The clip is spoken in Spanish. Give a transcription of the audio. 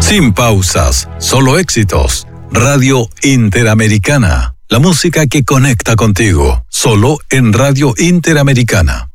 Sin pausas, solo éxitos. Radio Interamericana. La música que conecta contigo. Solo en Radio Interamericana.